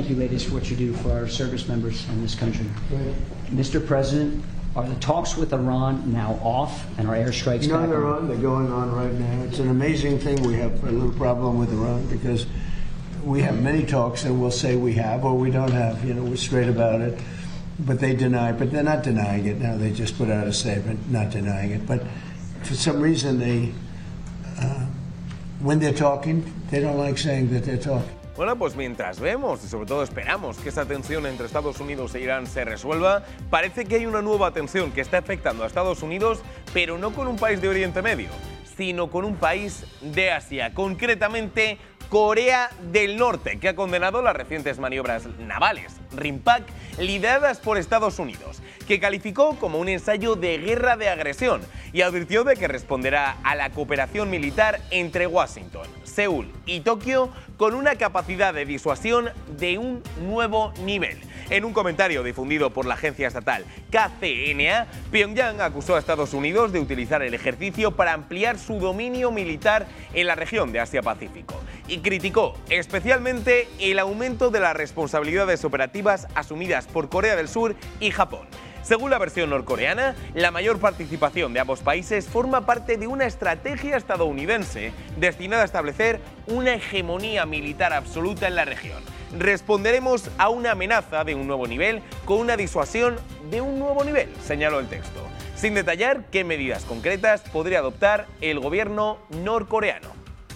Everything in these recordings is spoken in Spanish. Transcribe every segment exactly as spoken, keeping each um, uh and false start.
thank you, ladies, for what you do for our service members in this country. Mister President, are the talks with Iran now off and are airstrikes no, back they're on? on. They're going on right now. It's an amazing thing. We have a little problem with Iran because we have many talks and we'll say we have or we don't have. You know, we're straight about it. But they deny, but they're not denying it now. They just put out a statement not denying it. But for some reason, they, uh, when they're talking, they don't like saying that they're talking. Bueno, pues mientras vemos y sobre todo esperamos que esa tensión entre Estados Unidos e Irán se resuelva, parece que hay una nueva tensión que está afectando a Estados Unidos, pero no con un país de Oriente Medio, sino con un país de Asia, concretamente Corea del Norte, que ha condenado las recientes maniobras navales RIMPAC lideradas por Estados Unidos, que calificó como un ensayo de guerra de agresión y advirtió de que responderá a la cooperación militar entre Washington, Seúl y Tokio con una capacidad de disuasión de un nuevo nivel. En un comentario difundido por la agencia estatal K C N A, Pyongyang acusó a Estados Unidos de utilizar el ejercicio para ampliar su dominio militar en la región de Asia-Pacífico y criticó especialmente el aumento de las responsabilidades operativas asumidas por Corea del Sur y Japón. Según la versión norcoreana, la mayor participación de ambos países forma parte de una estrategia estadounidense destinada a establecer una hegemonía militar absoluta en la región. Responderemos a una amenaza de un nuevo nivel con una disuasión de un nuevo nivel, señaló el texto, sin detallar qué medidas concretas podría adoptar el gobierno norcoreano.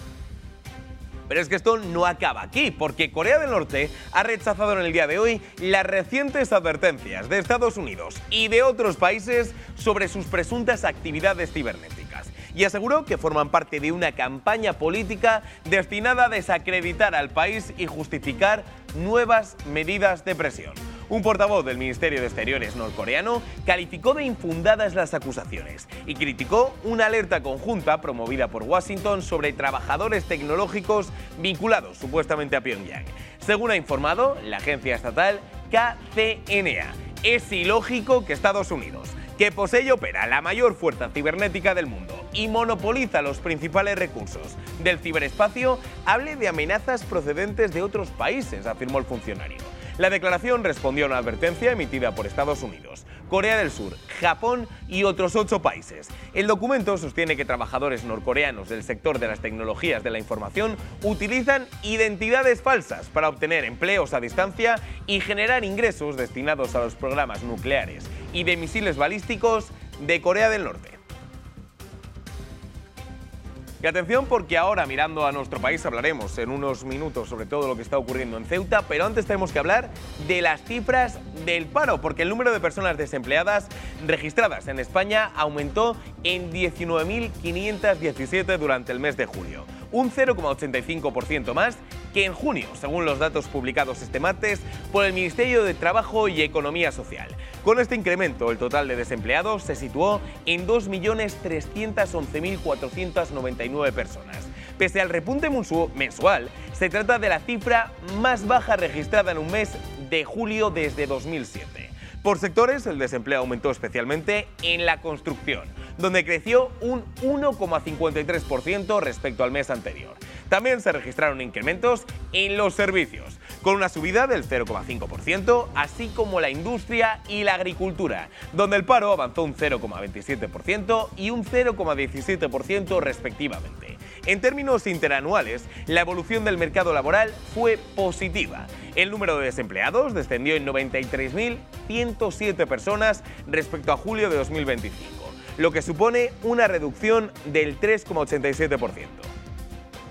Pero es que esto no acaba aquí, porque Corea del Norte ha rechazado en el día de hoy las recientes advertencias de Estados Unidos y de otros países sobre sus presuntas actividades cibernéticas y aseguró que forman parte de una campaña política destinada a desacreditar al país y justificar nuevas medidas de presión. Un portavoz del Ministerio de Exteriores norcoreano calificó de infundadas las acusaciones y criticó una alerta conjunta promovida por Washington sobre trabajadores tecnológicos vinculados supuestamente a Pyongyang. Según ha informado la agencia estatal K C N A, es ilógico que Estados Unidos, que posee y opera la mayor fuerza cibernética del mundo y monopoliza los principales recursos del ciberespacio, hable de amenazas procedentes de otros países, afirmó el funcionario. La declaración respondió a una advertencia emitida por Estados Unidos, Corea del Sur, Japón y otros ocho países. El documento sostiene que trabajadores norcoreanos del sector de las tecnologías de la información utilizan identidades falsas para obtener empleos a distancia y generar ingresos destinados a los programas nucleares y de misiles balísticos de Corea del Norte. Y atención, porque ahora, mirando a nuestro país, hablaremos en unos minutos sobre todo lo que está ocurriendo en Ceuta, pero antes tenemos que hablar de las cifras del paro, porque el número de personas desempleadas registradas en España aumentó en diecinueve mil quinientos diecisiete durante el mes de julio, un cero coma ochenta y cinco por ciento más que en junio, según los datos publicados este martes por el Ministerio de Trabajo y Economía Social. Con este incremento, el total de desempleados se situó en dos millones trescientos once mil cuatrocientos noventa y nueve personas. Pese al repunte mensual, se trata de la cifra más baja registrada en un mes de julio desde dos mil siete. Por sectores, el desempleo aumentó especialmente en la construcción, donde creció un uno coma cincuenta y tres por ciento respecto al mes anterior. También se registraron incrementos en los servicios, con una subida del cero coma cinco por ciento, así como la industria y la agricultura, donde el paro avanzó un cero coma veintisiete por ciento y un cero coma diecisiete por ciento respectivamente. En términos interanuales, la evolución del mercado laboral fue positiva. El número de desempleados descendió en noventa y tres mil ciento siete personas respecto a julio de dos mil veinticinco, lo que supone una reducción del tres coma ochenta y siete por ciento.